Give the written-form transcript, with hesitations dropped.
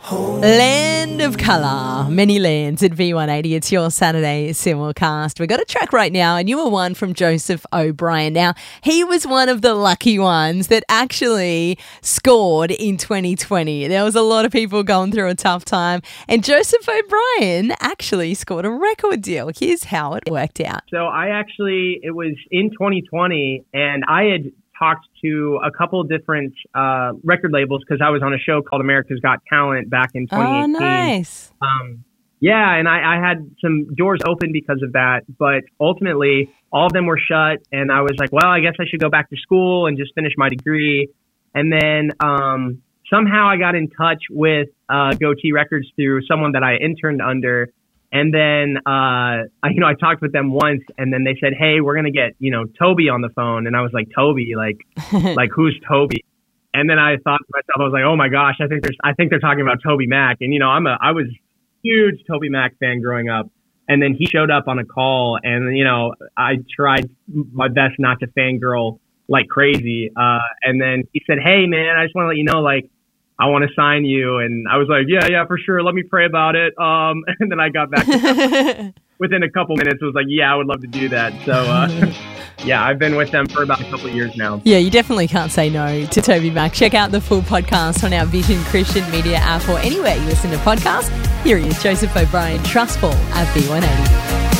Land of Colour, many lands at V180. It's your Saturday simulcast. We've got a track right now, and you were one from Joseph O'Brien. Now, he was one of the lucky ones that actually scored in 2020. There was a lot of people going through a tough time, and Joseph O'Brien actually scored a record deal. Here's how it worked out. So it was in 2020, and I had talked to a couple of different record labels because I was on a show called America's Got Talent back in 2018. Oh, nice. Yeah, and I had some doors open because of that, but ultimately all of them were shut, and I was like, well, I guess I should go back to school and just finish my degree. And then somehow I got in touch with Goatee Records through someone that I interned under. And then, I talked with them once, and then they said, hey, we're going to get, Toby on the phone. And I was like, Toby, like who's Toby? And then I thought to myself, I was like, oh my gosh, I think they're talking about Toby Mac. And, I was a huge Toby Mac fan growing up. And then he showed up on a call, and, I tried my best not to fangirl like crazy. And then he said, hey man, I just want to let you know, I want to sign you. And I was like, yeah, for sure. Let me pray about it. And then I got back to within a couple minutes. I was like, yeah, I would love to do that. So, yeah, I've been with them for about a couple of years now. Yeah, you definitely can't say no to Toby Mac. Check out the full podcast on our Vision Christian Media app or anywhere you listen to podcasts. Here he is, Joseph O'Brien, Trustful at V180.